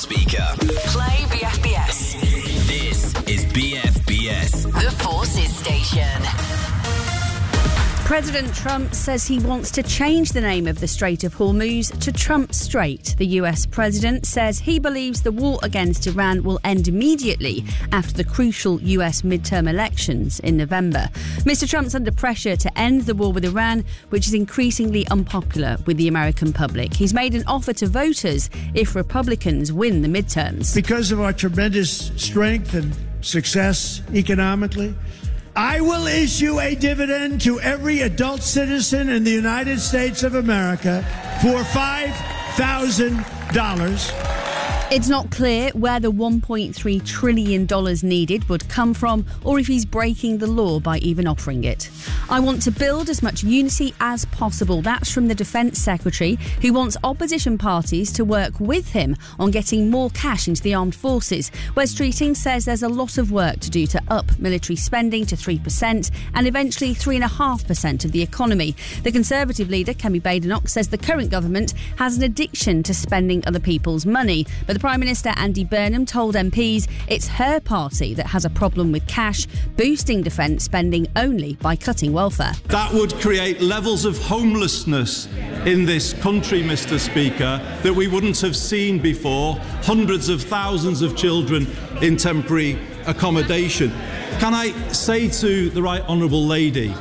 speaker. Play BFBS. This is BFBS. The Forces Station. President Trump says he wants to change the name of the Strait of Hormuz to Trump Strait. The US president says he believes the war against Iran will end immediately after the crucial US midterm elections in November. Mr. Trump's under pressure to end the war with Iran, which is increasingly unpopular with the American public. He's made an offer to voters if Republicans win the midterms. Because of our tremendous strength and success economically, I will issue a dividend to every adult citizen in the United States of America for $5,000. It's not clear where the $1.3 trillion needed would come from or if he's breaking the law by even offering it. I want to build as much unity as possible. That's from the Defence Secretary, who wants opposition parties to work with him on getting more cash into the armed forces. Wes Streeting says there's a lot of work to do to up military spending to 3% and eventually 3.5% of the economy. The Conservative leader, Kemi Badenoch, says the current government has an addiction to spending other people's money. But the Prime Minister, Andy Burnham, told MPs it's her party that has a problem with cash, boosting defence spending only by cutting welfare. That would create levels of homelessness in this country, Mr. Speaker, that we wouldn't have seen before. Hundreds of thousands of children in temporary accommodation. Can I say to the Right Honourable Lady,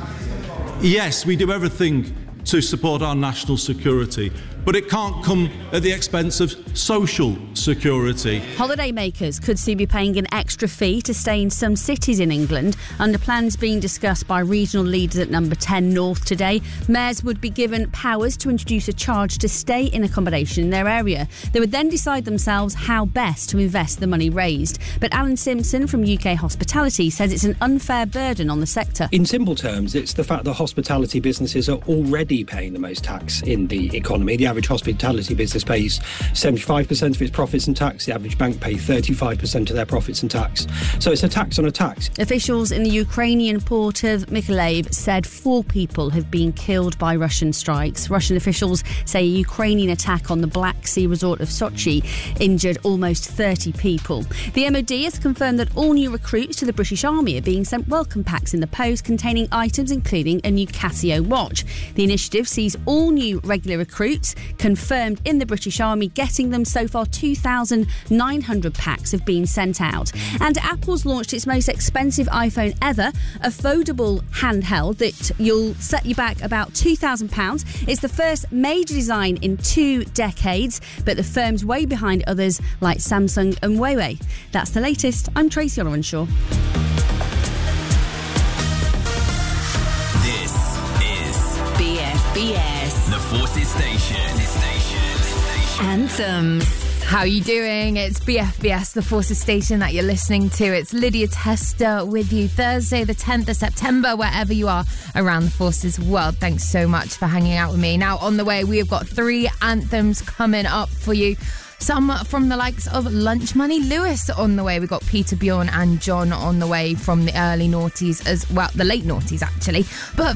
yes, we do everything to support our national security, but it can't come at the expense of social security. Holidaymakers could soon be paying an extra fee to stay in some cities in England under plans being discussed by regional leaders at Number 10 North today. Mayors would be given powers to introduce a charge to stay in accommodation in their area. They would then decide themselves how best to invest the money raised. But Alan Simpson from UK Hospitality says it's an unfair burden on the sector. In simple terms, it's the fact that hospitality businesses are already paying the most tax in the economy. The average hospitality business pays 75% of its profits in tax. The average bank pays 35% of their profits in tax. So it's a tax on a tax. Officials in the Ukrainian port of Mykolaiv said 4 people have been killed by Russian strikes. Russian officials say a Ukrainian attack on the Black Sea resort of Sochi injured almost 30 people. The MOD has confirmed that all new recruits to the British Army are being sent welcome packs in the post containing items including a new Casio watch. The initiative sees all new regular recruits confirmed in the British Army. Getting them so far, 2,900 packs have been sent out. And Apple's launched its most expensive iPhone ever, a foldable handheld that you'll set you back about £2,000. It's the first major design in 2 decades, but the firm's way behind others like Samsung and Huawei. That's the latest. I'm Tracy Olorenshaw. This is BFBS. the Forces Station. Anthems. How are you doing? It's BFBS, the Forces Station that you're listening to. It's Lydia Tester with you Thursday, the 10th of September, wherever you are around the Forces world. Thanks so much for hanging out with me. Now, on the way, we have got 3 anthems coming up for you. Some from the likes of Lunch Money Lewis on the way. We've got Peter, Bjorn and John on the way from the early noughties as well, the late noughties actually. But